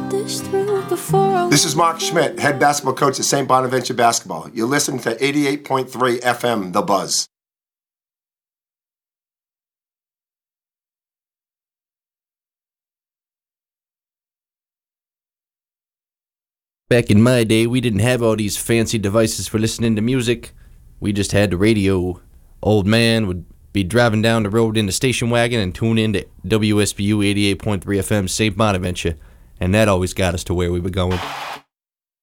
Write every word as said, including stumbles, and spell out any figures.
this through before I... This is Mark Schmidt, head basketball coach at Saint Bonaventure Basketball. You're listening to eighty-eight point three F M, The Buzz. Back in my day, we didn't have all these fancy devices for listening to music. We just had the radio. Old man would be driving down the road in the station wagon and tune in to W S B U eighty-eight point three F M, Saint Bonaventure. And that always got us to where we were going.